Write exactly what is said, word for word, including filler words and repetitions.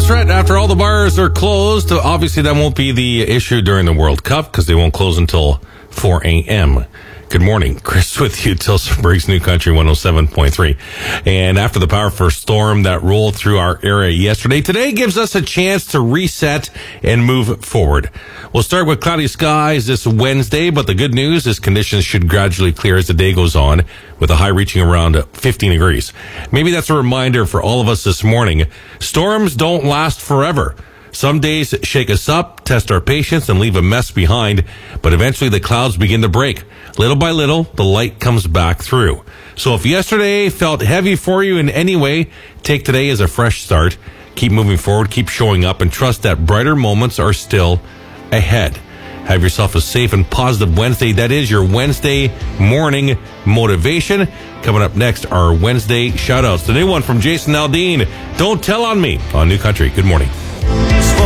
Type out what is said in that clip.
right. After all the bars are closed, obviously that won't be the issue during the World Cup because they won't close until four a.m. Good morning. Chris with you till some breaks, New Country one oh seven point three. And after the powerful storm that rolled through our area yesterday, today gives us a chance to reset and move forward. We'll start with cloudy skies this Wednesday, but the good news is conditions should gradually clear as the day goes on, with a high reaching around fifteen degrees. Maybe that's a reminder for all of us this morning. Storms don't last forever. Some days shake us up, test our patience, and leave a mess behind, but eventually the clouds begin to break. Little by little, the light comes back through. So if yesterday felt heavy for you in any way, take today as a fresh start. Keep moving forward, keep showing up, and trust that brighter moments are still ahead. Have yourself a safe and positive Wednesday. That is your Wednesday morning motivation. Coming up next, our Wednesday shout-outs. The new one from Jason Aldean, Don't Tell on Me, on New Country. Good morning.